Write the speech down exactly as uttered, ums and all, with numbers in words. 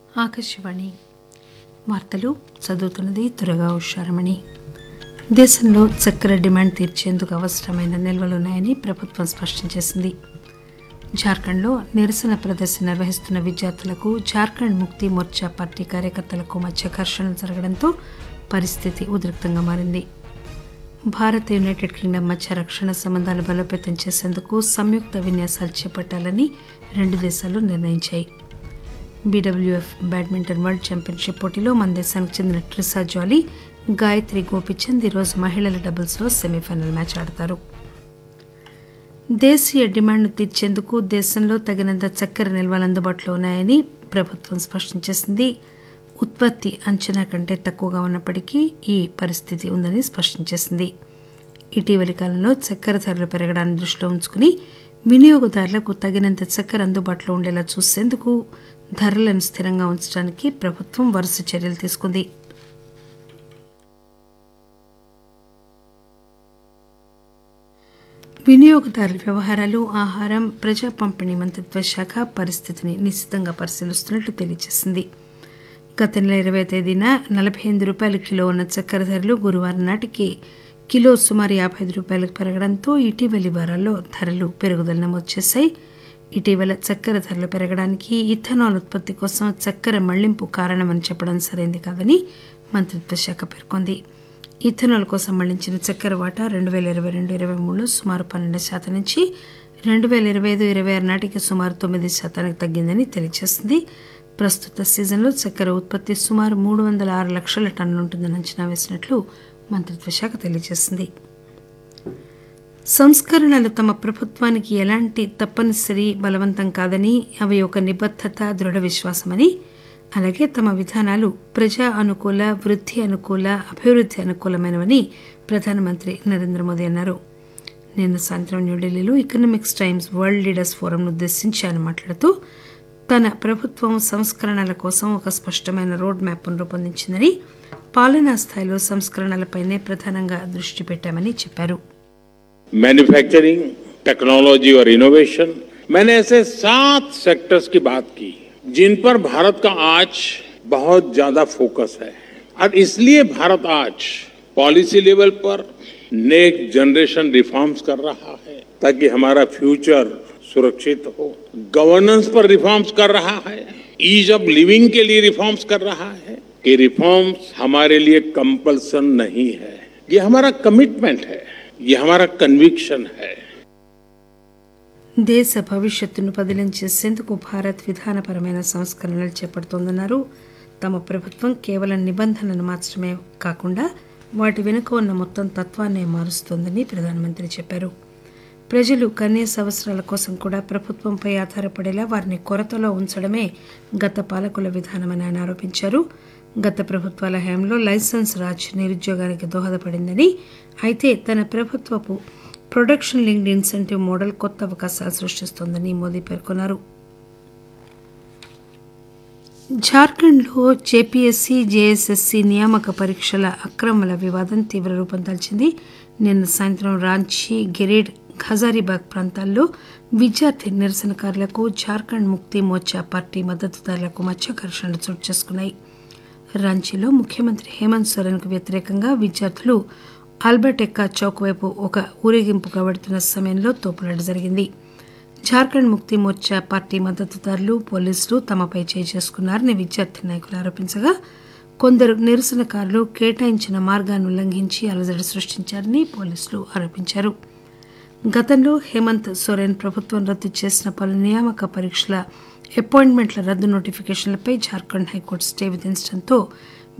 ఆకాశవాణి వార్తలు చదువుతున్నది దుర్గా ఉషారమణి. దేశంలో చక్కెర డిమాండ్ తీర్చేందుకు అవసరమైన నిల్వలున్నాయని ప్రభుత్వం స్పష్టం చేసింది. జార్ఖండ్లో నిరసన ప్రదర్శన నిర్వహిస్తున్న విద్యార్థులకు జార్ఖండ్ ముక్తి మోర్చా పార్టీ కార్యకర్తలకు మధ్య ఘర్షణలు జరగడంతో పరిస్థితి ఉద్రిక్తంగా మారింది. భారత్ యునైటెడ్ కింగ్డమ్ మధ్య రక్షణ సంబంధాలు బలోపేతం చేసేందుకు సంయుక్త విన్యాసాలు చేపట్టాలని రెండు దేశాలు నిర్ణయించాయి. బీడబ్ల్యూఎఫ్ బ్యాడ్మింటన్ వరల్డ్ ఛాంపియన్షిప్ పోటీలో మన దేశానికి చెందిన ట్రిసా జాలీ, గాయత్రి గోపిచంద్ ఈరోజు మహిళల డబుల్స్లో సెమీఫైనల్ మ్యాచ్ ఆడతారు. దేశీయ డిమాండ్ను తీర్చేందుకు దేశంలో తగినంత చక్కెర నిల్వలు అందుబాటులో ఉన్నాయని ప్రభుత్వం స్పష్టం చేసింది. ఉత్పత్తి అంచనా కంటే తక్కువగా ఉన్నప్పటికీ ఈ పరిస్థితి ఉందని స్పష్టం చేసింది. ఇటీవలి కాలంలో చక్కెర ధరలు పెరగడాన్ని దృష్టిలో ఉంచుకుని వినియోగదారులకు తగినంత చక్కెర అందుబాటులో ఉండేలా చూసేందుకు ధరలను స్థిరంగా ఉంచడానికి ప్రభుత్వం వరుస చర్యలు తీసుకుంది. వినియోగదారుల వ్యవహారాలు, ఆహారం, ప్రజా పంపిణీ మంత్రిత్వ శాఖ పరిస్థితిని నిశితంగా పరిశీలిస్తున్నట్లు తెలియజేసింది. గత నెల ఇరవై తేదీన నలభై ఎనిమిది రూపాయల కిలో ఉన్న చక్కెర ధరలు గురువారం నాటికి కిలో సుమారు యాభై ఐదు రూపాయలకు పెరగడంతో ఇటీవలి వారాల్లో ధరలు పెరుగుదల నమోదు చేశాయి. ఇటీవల చక్కెర ధరలు పెరగడానికి ఇథనాల్ ఉత్పత్తి కోసం చక్కెర మళ్లింపు కారణమని చెప్పడం సరైంది కాదని మంత్రిత్వ శాఖ పేర్కొంది. ఇథనాల్ కోసం మళ్లించిన చక్కెర వాటా రెండు వేల ఇరవై రెండు ఇరవై మూడులో సుమారు పన్నెండు శాతం నుంచి రెండు వేల ఇరవై ఐదు ఇరవై ఆరు నాటికి సుమారు తొమ్మిది శాతానికి తగ్గిందని తెలియజేసింది. ప్రస్తుత సీజన్లో చక్కెర ఉత్పత్తి సుమారు మూడు వందల ఆరు లక్షల టన్నులు ఉంటుందని అంచనా వేసినట్లు మంత్రిత్వ శాఖ తెలియజేసింది. సంస్కరణలు తమ ప్రభుత్వానికి ఎలాంటి తప్పనిసరి బలవంతం కాదని, అవి ఒక నిబద్ధత, దృఢ విశ్వాసమని, అలాగే తమ విధానాలు ప్రజా అనుకూల, వృద్ధి అనుకూల, అభివృద్ధి అనుకూలమైనవని ప్రధానమంత్రి నరేంద్ర మోదీ అన్నారు. నిన్న సాయంత్రం న్యూఢిల్లీలో ఎకనామిక్స్ టైమ్స్ వరల్డ్ లీడర్స్ ఫోరంను ఉద్దేశించి ఆయన మాట్లాడుతూ తన ప్రభుత్వం సంస్కరణల కోసం ఒక స్పష్టమైన రోడ్ మ్యాప్ను రూపొందించిందని, పాలనా స్థాయిలో సంస్కరణలపైనే ప్రధానంగా దృష్టి పెట్టామని చెప్పారు. मैन्युफैक्चरिंग, टेक्नोलॉजी और इनोवेशन, मैंने ऐसे सात सेक्टर्स की बात की जिन पर भारत का आज बहुत ज्यादा फोकस है और इसलिए भारत आज पॉलिसी लेवल पर नेक्स्ट जनरेशन रिफॉर्म्स कर रहा है ताकि हमारा फ्यूचर सुरक्षित हो. गवर्नेंस पर रिफॉर्म्स कर रहा है, ईज ऑफ लिविंग के लिए रिफॉर्म्स कर रहा है. ये रिफॉर्म्स हमारे लिए कंपल्सन नहीं है, ये हमारा कमिटमेंट है, ये हमारा कन्विक्शन है. దేశ భవిష్యత్తును పదిలం చేసేందుకు భారత్ విధానపరమైన సంస్కరణలు చేపడుతోందన్నారు. తమ ప్రభుత్వం కేవలం నిబంధనలను మార్చడమే కాకుండా వాటి వెనుక ఉన్న మొత్తం తత్వాన్నే మారుస్తోందని ప్రధానమంత్రి చెప్పారు. ప్రజలు కనీస అవసరాల కోసం కూడా ప్రభుత్వంపై ఆధారపడేలా వారిని కొరతలో ఉంచడమే గత పాలకుల విధానమని ఆయన ఆరోపించారు. గత ప్రభుత్వాల హయాంలో లైసెన్స్ రాజ్ నిరుద్యోగానికి దోహదపడిందని, అయితే తన ప్రభుత్వపు ప్రొడక్షన్ లింక్డ్ ఇన్సెంటివ్ మోడల్ కొత్త అవకాశాలు సృష్టిస్తోందని మోదీ పేర్కొన్నారు. జార్ఖండ్లో జేపీఎస్సీ, జేఎస్ఎస్సీ నియామక పరీక్షల అక్రమాల వివాదం తీవ్ర రూపం దాల్చింది. నిన్న సాయంత్రం రాంచీ, గిరిడ్, హజారీబాగ్ ప్రాంతాల్లో విద్యార్థి నిరసనకారులకు జార్ఖండ్ ముక్తి మోర్చా పార్టీ మద్దతుదారులకు మధ్య ఘర్షణలు చోటు చేసుకున్నాయి. రాంచీలో ముఖ్యమంత్రి హేమంత్ సోరెన్కు వ్యతిరేకంగా విద్యార్థులు ఆల్బర్ట్ ఎక్కా చౌక్ వైపు ఒక ఊరేగింపుగా వెడుతున్న సమయంలో తోపులాట జరిగింది. జార్ఖండ్ ముక్తి మోర్చా పార్టీ మద్దతుదారులు, పోలీసులు తమపై చేయి చేసుకున్నారని విద్యార్థి నాయకులు ఆరోపించగా, కొందరు నిరసనకారులు కేటాయించిన మార్గాన్ని ఉల్లంఘించి అలజడి సృష్టించారని పోలీసులు ఆరోపించారు. గతంలో హేమంత్ సోరెన్ ప్రభుత్వం రద్దు చేసిన పలు నియామక పరీక్షల అపాయింట్మెంట్ల రద్దు నోటిఫికేషన్లపై జార్ఖండ్ హైకోర్టు స్టే విధించడంతో